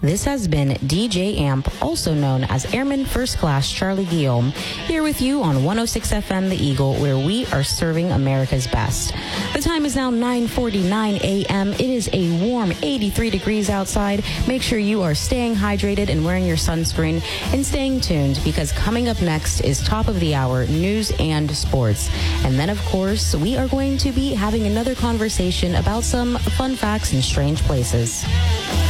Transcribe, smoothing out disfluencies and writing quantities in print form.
This has been DJ Amp, also known as Airman First Class Charlie Guillaume, here with you on 106 FM The Eagle, where we are serving America's best. The time is now 9:49 a.m. It is a warm 83 degrees outside. Make sure you are staying hydrated and wearing your sunscreen and staying tuned, because coming up next is top of the hour news and sports. And then, of course, we are going to be having another conversation about some fun facts in strange places.